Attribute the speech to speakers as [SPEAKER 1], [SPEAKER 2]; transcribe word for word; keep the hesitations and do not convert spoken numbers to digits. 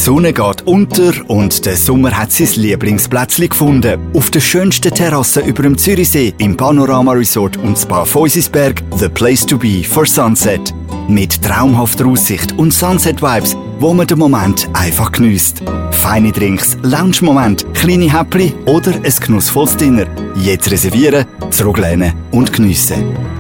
[SPEAKER 1] Sonne geht unter und der Sommer hat sein Lieblingsplätzchen gefunden. Auf der schönsten Terrasse über dem Zürichsee im Panorama Resort und Spa Feusisberg the place to be for Sunset. Mit traumhafter Aussicht und Sunset-Vibes, wo man den Moment einfach geniesst. Feine Drinks, Lounge-Moment, kleine Häppli oder ein genussvolles Dinner. Jetzt reservieren, zurücklehnen und geniessen.